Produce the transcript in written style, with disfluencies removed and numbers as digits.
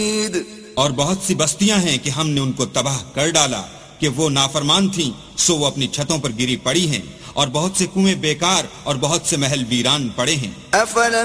और बहुत सी बस्तियां हैं कि हमने उनको तबाह कर डाला कि वो नाफरमान थीं, सो वो अपनी छतों पर गिरी पड़ी हैं, और बहुत से कुएं बेकार और बहुत से महल वीरान पड़े हैं।